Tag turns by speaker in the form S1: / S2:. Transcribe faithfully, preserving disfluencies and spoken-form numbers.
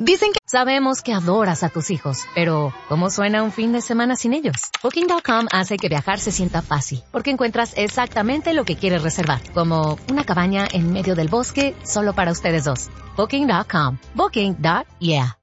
S1: Dicen que sabemos que adoras a tus hijos, pero ¿cómo suena un fin de semana sin ellos? Booking punto com hace que viajar se sienta fácil, porque encuentras exactamente lo que quieres reservar, como una cabaña en medio del bosque solo para ustedes dos. Booking punto com. Booking. Yeah.